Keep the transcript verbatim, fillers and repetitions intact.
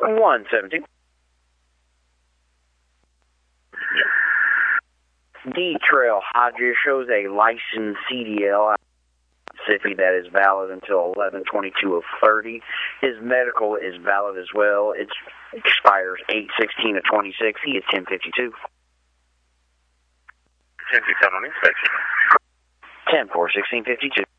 one seventeen. D-Trail Hydra shows a licensed C D L Mississippi that is valid until eleven twenty-two of thirty. His medical is valid as well. It expires eight sixteen of twenty-six. He is ten fifty-two. ten fifty-seven on inspection. ten four sixteen fifty-two.